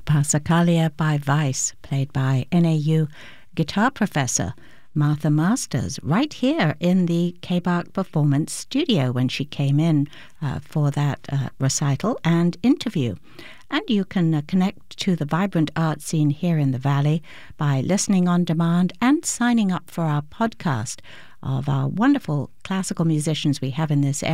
Passacaglia by Vice, played by NAU guitar professor Martha Masters, right here in the K-Bach Performance Studio when she came in for that recital and interview. And you can connect to the vibrant art scene here in the Valley by listening on demand and signing up for our podcast of our wonderful classical musicians we have in this area.